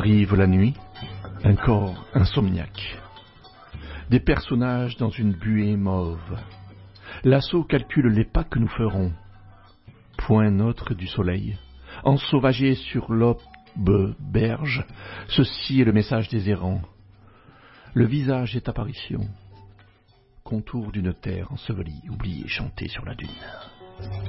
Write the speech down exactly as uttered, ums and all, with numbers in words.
Arrive la nuit, un corps insomniaque. Des personnages dans une buée mauve. L'assaut calcule les pas que nous ferons. Point neutre du soleil, ensauvagé sur l'aube berge, ceci est le message des errants. Le visage est apparition, contour d'une terre ensevelie, oubliée, chantée sur la dune.